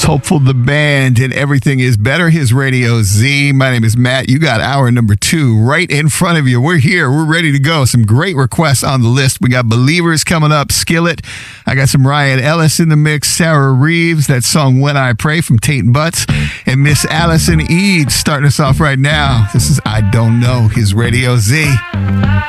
Hopeful the band, and everything is better. His Radio Z. My name is Matt. You got hour number 2 right in front of you. We're here. We're ready to go. Some great requests on the list. We got Believers coming up, Skillet. I got some Ryan Ellis in the mix, Sarah Reeves, that song When I Pray from Tate and Butts, and Miss Allison Eads starting us off right now. This is I Don't Know, His Radio Z.